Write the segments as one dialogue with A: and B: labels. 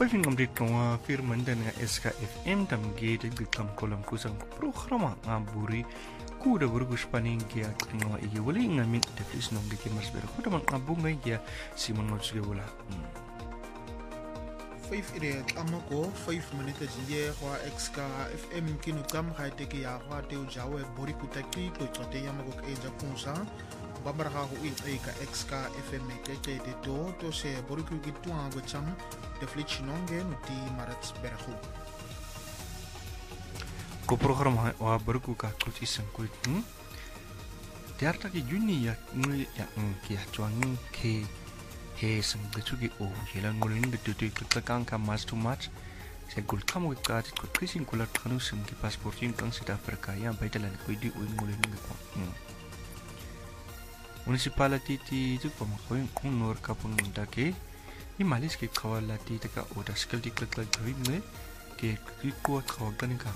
A: Vijfing om dit konga firman dan nga SKFM tam gede bitam kolam kusang programa ngaburi kuda burgus paning kia nga iya wali nga min defis nong geki mars ber kuda man ngabung nga kia simon ngots ge wala
B: 5 ire amako 5 minute jinje kwa XKFM kinu kam khaite ki ya kwa teu jawe bori kutaki to chote yamako eja kunsa babara ho in ka XKFM ke de to se bori ku gitu ngo cham deflich nonge nuti marats berhu
A: ko programa wa burku ka kuti sangkuit tiarta ki juni ya ngi ya ki chuang ke he sang betugi o yelang ngulin betutu kakang ka mas too much se gul kamu ka ko krising kula kanu sim ki passportin kang sita Afrika ya baitalan ko di o ngulin ko municipality ti ju pamakoy kung nor kapun dake ni malis ki kawalati taka oda skill di klak gawin me ke ko khawagdan ka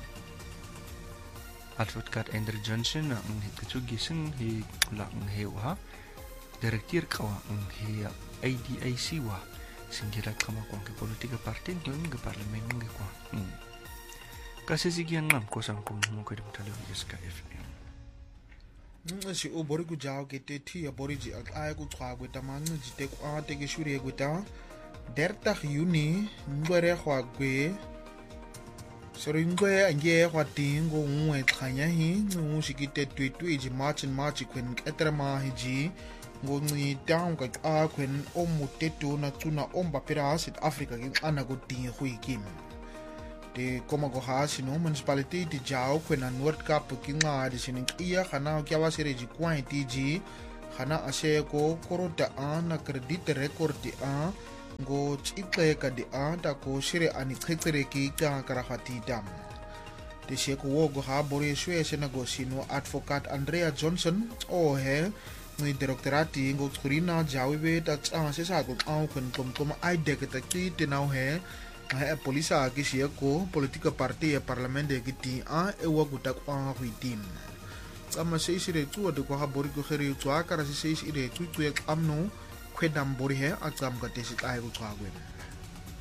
A: advokat Andrew Johnson ang hitugi sing hi kulang hewa direktur kawa ang hi ADIC wa singira kama kong ke politika parti ng ke parlemen ng ko kasi sigian nam ko sang kung mo ko dum talo SKFM
B: si o bori ku jaw ke te thi ya bori ji ay ku chwa ku tamang ji te ku a te ke shuri ku ta derta yuni ngwere khwa gwe sori ngwe anje khwa tingo ngwe khanya hi ngu shikite twi ji march kwen etra ma hi ji ngongi down ka a kwen omutetu na tuna omba pera South Africa ke ana go tin hui kim de koma go ha sino municipality di jaw kwen na North Cape ki nga di sinin iya khana kya wa sire ji kwai ti ji khana ase ko korota ana credit record di a go chitle ka di a ta ko shire ani khetsere ki ka kara khati dam de she ko go ha bori shwe se na go sino advocate Andrea Johnson o he ni direktorati ngo kurina jawibe ta se sa ko au kun kom ai de ta ti tinau he polisa ki sie ko politika parti e parlamente ki ti a e wa guta kwa huitin sama se sire tu de ko ha bori ko kheri tu akara se ire tu e amno khedam bori he akam ka te sit ai ko twa gwen